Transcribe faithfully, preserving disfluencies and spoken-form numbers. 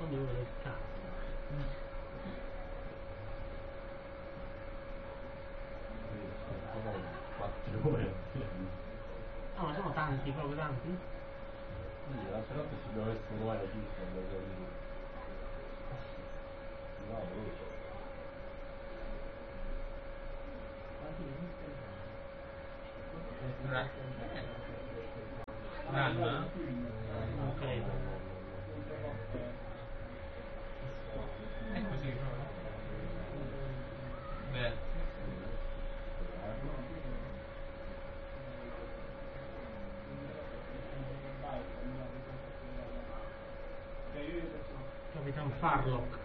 Oddio del cazzo. Sono quattro ore. No, ma sono tanti, proprio tanti? Sì, la serata si dovesse muovere giusto, no, veloce. Run? Non credo. È così proprio. Beh. Capitan Farlock.